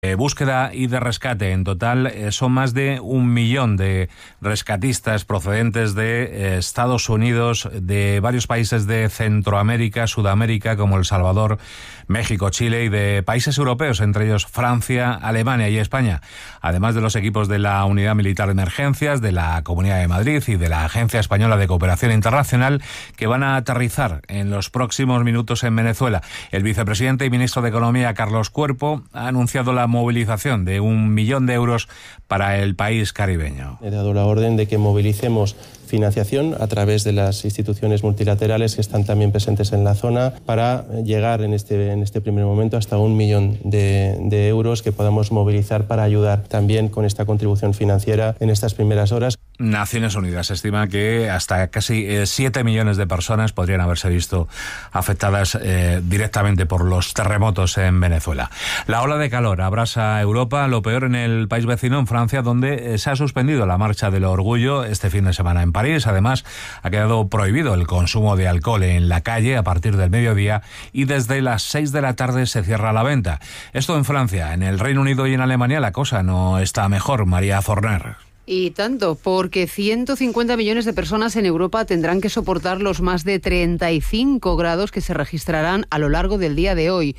búsqueda y de rescate. En total son más de 1 millón de rescatistas procedentes de Estados Unidos, de varios países de Centroamérica, Sudamérica, como El Salvador, México, Chile, y de países europeos, entre ellos Francia, Alemania y España, además de los equipos de la Unidad Militar de Emergencias, de la Comunidad de Madrid y de la Agencia Española de Cooperación Internacional, que van a aterrizar en los próximos minutos en Venezuela. El vicepresidente y ministro de Economía, Carlos Cuerpo, ha anunciado la movilización de 1 millón de euros para el país caribeño. He dado la orden de que movilicemos financiación a través de las instituciones multilaterales que están también presentes en la zona para llegar en este primer momento hasta 1 millón de euros que podamos movilizar para ayudar también con esta contribución financiera en estas primeras horas. Naciones Unidas estima que hasta casi 7 millones de personas podrían haberse visto afectadas directamente por los terremotos en Venezuela. La ola de calor abrasa Europa, lo peor en el país vecino, en Francia, donde se ha suspendido la Marcha del Orgullo este fin de semana en París. Además, ha quedado prohibido el consumo de alcohol en la calle a partir del mediodía y desde las 6 de la tarde se cierra la venta. Esto en Francia. En el Reino Unido y en Alemania la cosa no está mejor. María Forner. Y tanto, porque 150 millones de personas en Europa tendrán que soportar los más de 35 grados que se registrarán a lo largo del día de hoy.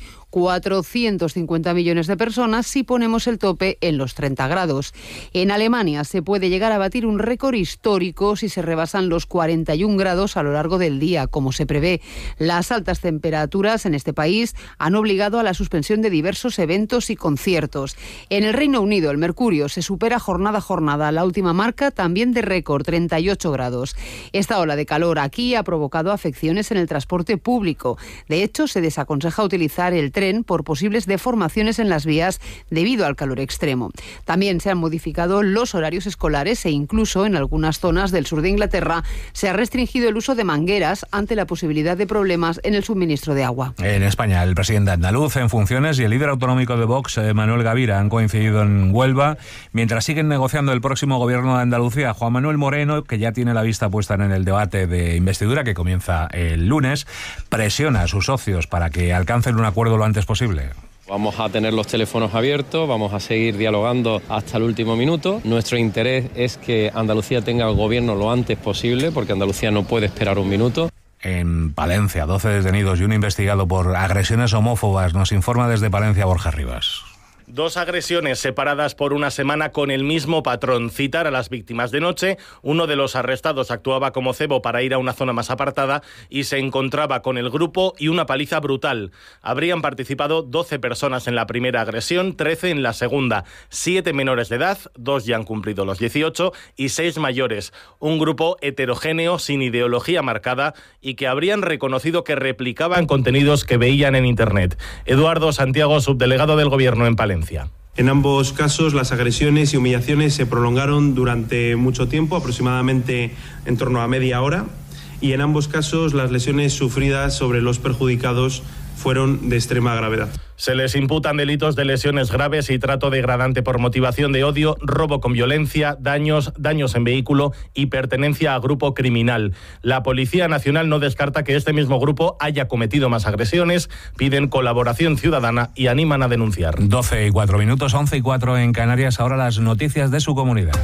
450 millones de personas si ponemos el tope en los 30 grados. En Alemania se puede llegar a batir un récord histórico si se rebasan los 41 grados a lo largo del día, como se prevé. Las altas temperaturas en este país han obligado a la suspensión de diversos eventos y conciertos. En el Reino Unido, el mercurio se supera jornada a jornada, la última marca también de récord, 38 grados. Esta ola de calor aquí ha provocado afecciones en el transporte público. De hecho, se desaconseja utilizar el tren por posibles deformaciones en las vías debido al calor extremo. También se han modificado los horarios escolares e incluso en algunas zonas del sur de Inglaterra se ha restringido el uso de mangueras ante la posibilidad de problemas en el suministro de agua. En España, el presidente andaluz en funciones y el líder autonómico de Vox, Manuel Gavira, han coincidido en Huelva, mientras siguen negociando el próximo gobierno de Andalucía. Juan Manuel Moreno, que ya tiene la vista puesta en el debate de investidura que comienza el lunes, presiona a sus socios para que alcancen un acuerdo lo antes posible. Vamos a tener los teléfonos abiertos, vamos a seguir dialogando hasta el último minuto. Nuestro interés es que Andalucía tenga el gobierno lo antes posible, porque Andalucía no puede esperar un minuto. En Palencia, 12 detenidos y uno investigado por agresiones homófobas. Nos informa desde Palencia Borja Rivas. 2 agresiones separadas por una semana con el mismo patrón: citar a las víctimas de noche. Uno de los arrestados actuaba como cebo para ir a una zona más apartada y se encontraba con el grupo, y una paliza brutal. Habrían participado 12 personas en la primera agresión, 13 en la segunda, 7 menores de edad, 2 ya han cumplido los 18 y 6 mayores. Un grupo heterogéneo, sin ideología marcada y que habrían reconocido que replicaban contenidos que veían en Internet. Eduardo Santiago, subdelegado del Gobierno en Palencia. En ambos casos, las agresiones y humillaciones se prolongaron durante mucho tiempo, aproximadamente en torno a media hora, y en ambos casos las lesiones sufridas sobre los perjudicados fueron de extrema gravedad. Se les imputan delitos de lesiones graves y trato degradante por motivación de odio, robo con violencia, daños en vehículo y pertenencia a grupo criminal. La Policía Nacional no descarta que este mismo grupo haya cometido más agresiones, piden colaboración ciudadana y animan a denunciar. 12:04 minutos, 11:04 en Canarias. Ahora las noticias de su comunidad.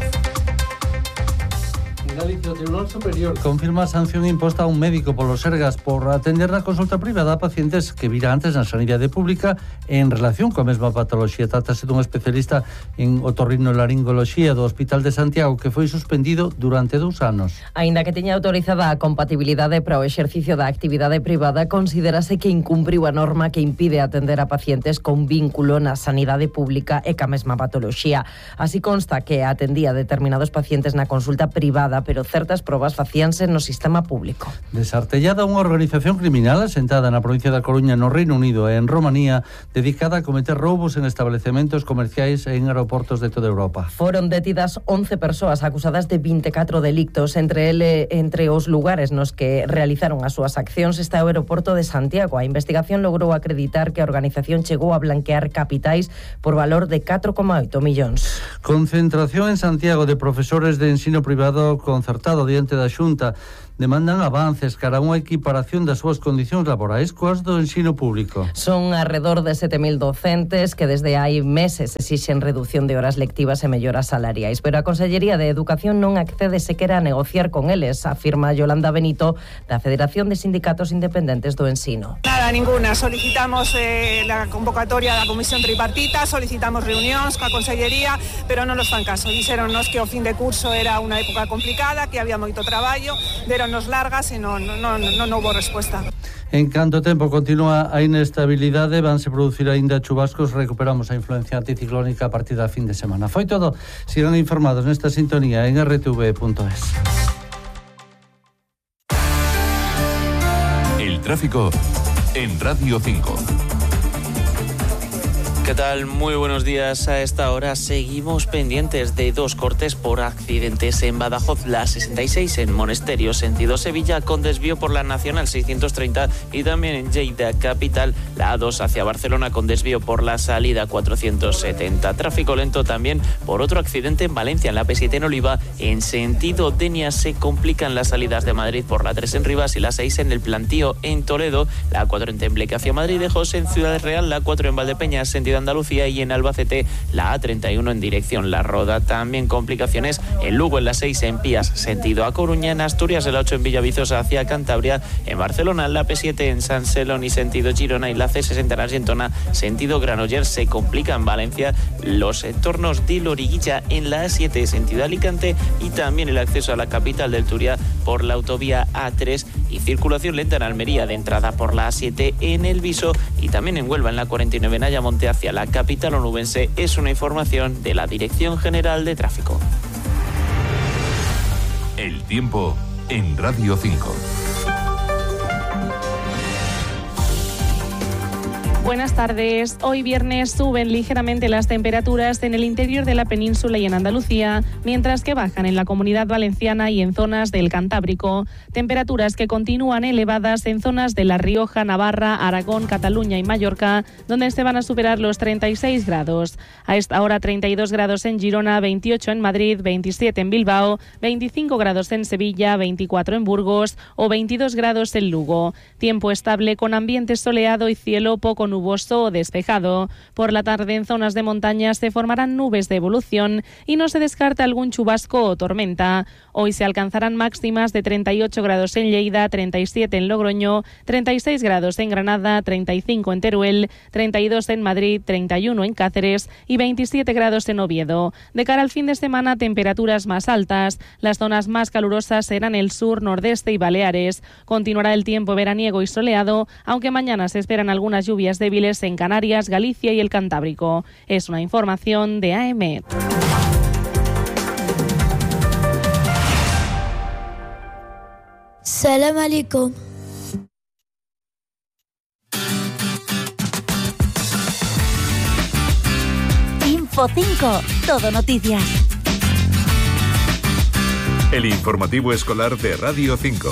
Galicia, o Tribunal Superior confirma a sanción imposta a un médico polo Sergas por atender na consulta privada a pacientes que vira antes na sanidade pública en relación coa mesma patoloxía. Trátase dun especialista en otorrinolaringoloxía do Hospital de Santiago que foi suspendido durante 2 anos. Aínda que teña autorizada a compatibilidade para o exercicio da actividade privada, considérase que incumpriu a norma que impide atender a pacientes con vínculo na sanidade pública e ca mesma patoloxía. Así consta que atendía determinados pacientes na consulta privada, pero certas probas facíanse no sistema público. Desartellada unha organización criminal asentada na provincia da Coruña, no Reino Unido e en Romanía, dedicada a cometer roubos en establecementos comerciais e en aeroportos de toda Europa. Foron detidas 11 persoas acusadas de 24 delictos, entre os lugares nos que realizaron as súas accións está o aeroporto de Santiago. A investigación logrou acreditar que a organización chegou a blanquear capitais por valor de 4,8 millóns. Concentración en Santiago de profesores de ensino privado concertado diante da Xunta demandan avances cara a unha equiparación das súas condicións laborais coas do ensino público. Son alrededor de 7.000 docentes que desde hai meses exixen reducción de horas lectivas e melloras salariais, pero a Consellería de Educación non accede sequera a negociar con eles, afirma Yolanda Benito, da Federación de Sindicatos Independentes do Ensino. Nada, ninguna. Solicitamos la convocatoria da Comisión Tripartita, solicitamos reunións coa Consellería, pero non nos fan caso. Dixeronnos que o fin de curso era unha época complicada, que había moito traballo, deronnos largas e non houbo resposta. En canto tempo continúa a inestabilidade, vanse producir aínda chubascos, recuperamos a influencia anticiclónica a partir da fin de semana. Foi todo. Sigan informados nesta sintonía en rtv.es. El tráfico en Radio 5. ¿Qué tal? Muy buenos días. A esta hora seguimos pendientes de dos cortes por accidentes en Badajoz, la 66 en Monesterio, sentido Sevilla, con desvío por la Nacional 630, y también en Lleida capital, la A2 hacia Barcelona, con desvío por la salida 470. Tráfico lento también por otro accidente en Valencia, en la P7 en Oliva, en sentido Denia. Se complican las salidas de Madrid por la 3 en Rivas y la 6 en El Plantío en Toledo, la 4 en Tembleque hacia Madrid de José en Ciudad Real, la 4 en Valdepeñas, sentido Andalucía, y en Albacete la A31 en dirección La Roda. También complicaciones en Lugo, en la 6 en Pías, sentido A Coruña, en Asturias, en la 8 en Villaviciosa hacia Cantabria, en Barcelona, en la P7 en San Celoni, sentido Girona, y la C60 en Argentona, sentido Granollers. Se complica en Valencia los entornos de Loriguilla, en la A7 sentido Alicante, y también el acceso a la capital del Turia por la autovía A3, y circulación lenta en Almería, de entrada por la A7 en El Viso, y también en Huelva, en la 49 en Ayamonte hacia la capital onubense. Es una información de la Dirección General de Tráfico. El tiempo en Radio 5. Buenas tardes. Hoy viernes suben ligeramente las temperaturas en el interior de la península y en Andalucía, mientras que bajan en la Comunidad Valenciana y en zonas del Cantábrico. Temperaturas que continúan elevadas en zonas de La Rioja, Navarra, Aragón, Cataluña y Mallorca, donde se van a superar los 36 grados. A esta hora 32 grados en Girona, 28 en Madrid, 27 en Bilbao, 25 grados en Sevilla, 24 en Burgos o 22 grados en Lugo. Tiempo estable con ambiente soleado y cielo poco nuboso o despejado. Por la tarde en zonas de montaña se formarán nubes de evolución y no se descarta algún chubasco o tormenta. Hoy se alcanzarán máximas de 38 grados en Lleida, 37 en Logroño, 36 grados en Granada, 35 en Teruel, 32 en Madrid, 31 en Cáceres y 27 grados en Oviedo. De cara al fin de semana, temperaturas más altas. Las zonas más calurosas serán el sur, nordeste y Baleares. Continuará el tiempo veraniego y soleado, aunque mañana se esperan algunas lluvias débiles en Canarias, Galicia y el Cantábrico. Es una información de AEMET. Salam alaikum. Info 5, todo noticias. El informativo escolar de Radio 5.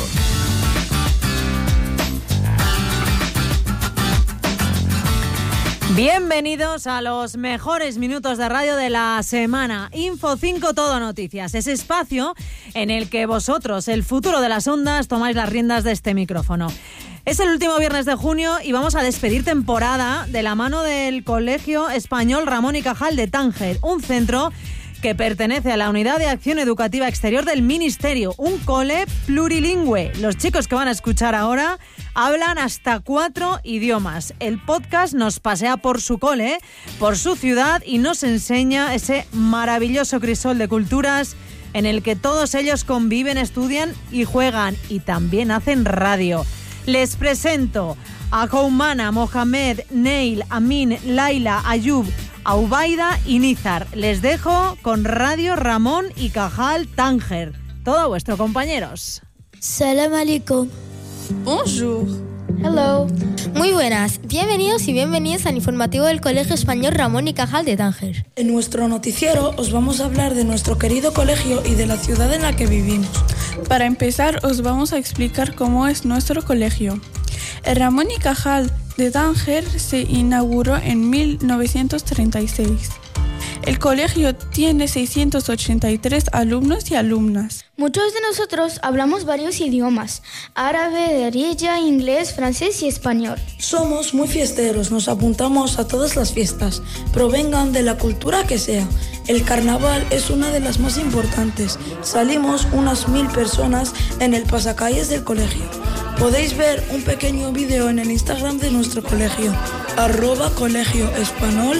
Bienvenidos a los mejores minutos de radio de la semana. Info 5 Todo Noticias, ese espacio en el que vosotros, el futuro de las ondas, tomáis las riendas de este micrófono. Es el último viernes de junio y vamos a despedir temporada de la mano del Colegio Español Ramón y Cajal de Tánger, un centro que pertenece a la Unidad de Acción Educativa Exterior del Ministerio, un cole plurilingüe. Los chicos que van a escuchar ahora hablan hasta 4 idiomas. El podcast nos pasea por su cole, por su ciudad y nos enseña ese maravilloso crisol de culturas en el que todos ellos conviven, estudian y juegan y también hacen radio. Les presento a Koumana, Mohamed, Neil, Amin, Laila, Ayub, Aubaida y Nizar. Les dejo con Radio Ramón y Cajal Tánger. Todo a vuestro, compañeros. Salam alaikum. Bonjour. Hello. Muy buenas. Bienvenidos y bienvenidas al informativo del Colegio Español Ramón y Cajal de Tánger. En nuestro noticiero os vamos a hablar de nuestro querido colegio y de la ciudad en la que vivimos. Para empezar, os vamos a explicar cómo es nuestro colegio. El Ramón y Cajal de Tánger se inauguró en 1936. El colegio tiene 683 alumnos y alumnas. Muchos de nosotros hablamos varios idiomas: árabe, darija, inglés, francés y español. Somos muy fiesteros, nos apuntamos a todas las fiestas, provengan de la cultura que sea. El carnaval es una de las más importantes. Salimos unas 1000 personas en el pasacalles del colegio. Podéis ver un pequeño vídeo en el Instagram de nuestro colegio, @colegioespanol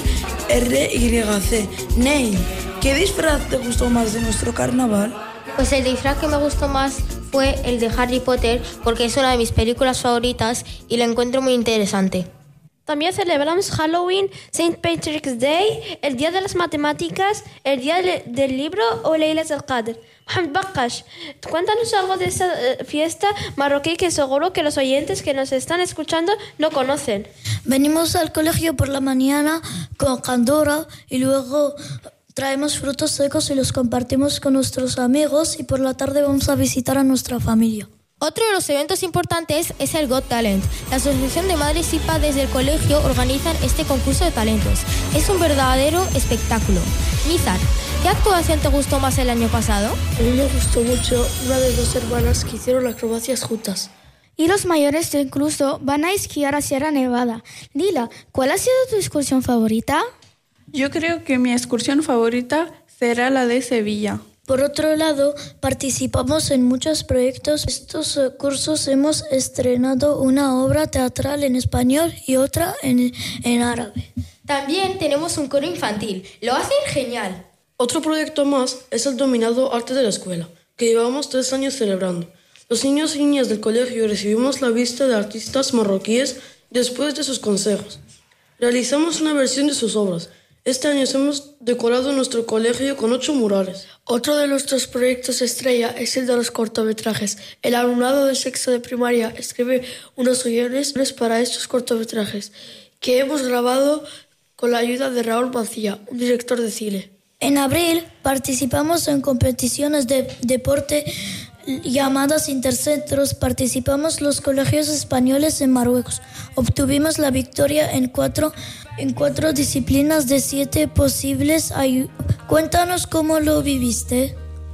RYC. Ney, ¿qué disfraz te gustó más de nuestro carnaval? Pues el disfraz que me gustó más fue el de Harry Potter, porque es una de mis películas favoritas y lo encuentro muy interesante. También celebramos Halloween, St. Patrick's Day, el Día de las Matemáticas, el Día del Libro o Laylat al-Qadr. Mohamed Bakash, cuéntanos algo de esta fiesta marroquí que seguro que los oyentes que nos están escuchando no conocen. Venimos al colegio por la mañana con candora y luego traemos frutos secos y los compartimos con nuestros amigos, y por la tarde vamos a visitar a nuestra familia. Otro de los eventos importantes es el Got Talent. La Asociación de Madres y Padres del colegio organizan este concurso de talentos. Es un verdadero espectáculo. Nizar, ¿qué actuación te gustó más el año pasado? A mí me gustó mucho una de 2 hermanas que hicieron acrobacias juntas. Y los mayores incluso van a esquiar a Sierra Nevada. Lila, ¿cuál ha sido tu excursión favorita? Yo creo que mi excursión favorita será la de Sevilla. Por otro lado, participamos en muchos proyectos. Estos cursos hemos estrenado una obra teatral en español y otra en árabe. También tenemos un coro infantil. Lo hacen genial. Otro proyecto más es el denominado Arte de la Escuela, que llevamos 3 años celebrando. Los niños y niñas del colegio recibimos la visita de artistas marroquíes después de sus consejos. Realizamos una versión de sus obras. Este año hemos decorado nuestro colegio con 8 murales. Otro de nuestros proyectos estrella es el de los cortometrajes. El alumnado de sexto de primaria escribe unos guiones para estos cortometrajes que hemos grabado con la ayuda de Raúl Mancilla, un director de cine. En abril participamos en competiciones de deporte llamadas intercentros. Participamos los colegios españoles en Marruecos. Obtuvimos la victoria en cuatro disciplinas de 7 posibles. Cuéntanos cómo lo viviste.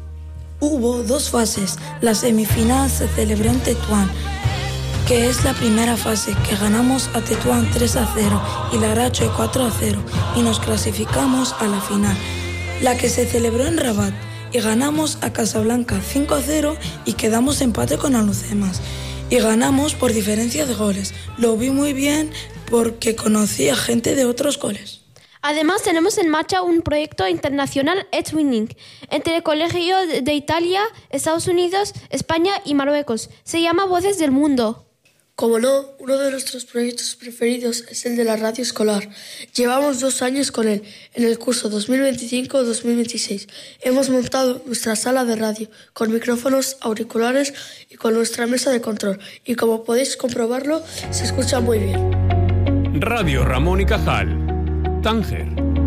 Hubo 2 fases. La semifinal se celebró en Tetuán, que es la primera fase, que ganamos a Tetuán 3-0 y Larache 4-0 y nos clasificamos a la final, la que se celebró en Rabat, y ganamos a Casablanca 5-0 y quedamos empate con Alucemas y ganamos por diferencia de goles. Lo vi muy bien porque conocí a gente de otros coles. Además, tenemos en marcha un proyecto internacional Edwinning entre el Colegio de Italia, Estados Unidos, España y Marruecos. Se llama Voces del Mundo. Como no, uno de nuestros proyectos preferidos es el de la radio escolar. Llevamos 2 años con él, en el curso 2025-2026. Hemos montado nuestra sala de radio, con micrófonos, auriculares y con nuestra mesa de control. Y como podéis comprobarlo, se escucha muy bien. Radio Ramón y Cajal, Tánger.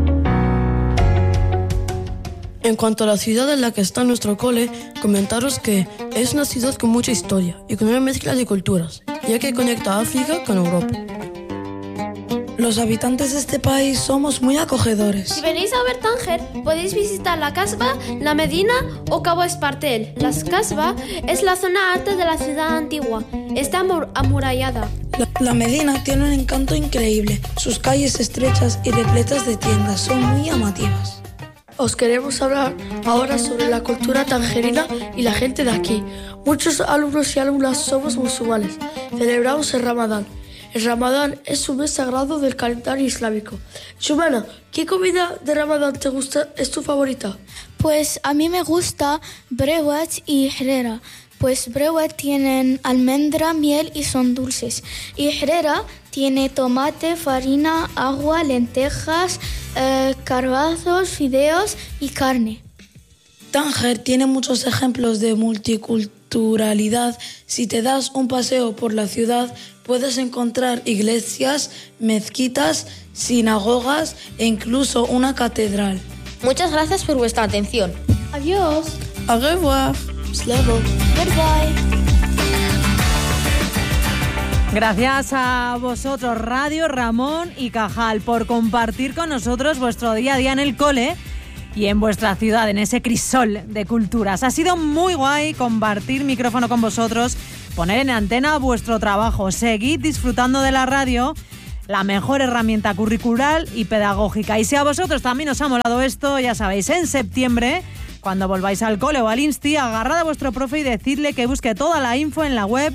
En cuanto a la ciudad en la que está nuestro cole, comentaros que es una ciudad con mucha historia y con una mezcla de culturas, ya que conecta África con Europa. Los habitantes de este país somos muy acogedores. Si venís a ver Tánger, podéis visitar la Casbah, la Medina o Cabo Espartel. La Casbah es la zona alta de la ciudad antigua. Está amurallada. La Medina tiene un encanto increíble. Sus calles estrechas y repletas de tiendas son muy llamativas. Os queremos hablar ahora sobre la cultura tangerina y la gente de aquí. Muchos alumnos y alumnas somos musulmanes. Celebramos el Ramadán. El Ramadán es un mes sagrado del calendario islámico. Shumana, ¿qué comida de Ramadán te gusta? ¿Es tu favorita? Pues a mí me gusta brewet y herrera. Pues brewet tienen almendra, miel y son dulces. Y herrera tiene tomate, farina, agua, lentejas, garbanzos, fideos y carne. Tánger tiene muchos ejemplos de multiculturalidad. Si te das un paseo por la ciudad, puedes encontrar iglesias, mezquitas, sinagogas e incluso una catedral. Muchas gracias por vuestra atención. Adiós. Au revoir. Slavo. Goodbye. Gracias a vosotros, Radio, Ramón y Cajal, por compartir con nosotros vuestro día a día en el cole y en vuestra ciudad, en ese crisol de culturas. Ha sido muy guay compartir micrófono con vosotros, poner en antena vuestro trabajo. Seguid disfrutando de la radio, la mejor herramienta curricular y pedagógica. Y si a vosotros también os ha molado esto, ya sabéis, en septiembre, cuando volváis al cole o al insti, agarrad a vuestro profe y decidle que busque toda la info en la web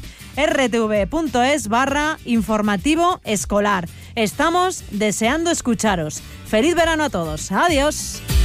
rtv.es/informativo escolar. Estamos deseando escucharos. ¡Feliz verano a todos! ¡Adiós!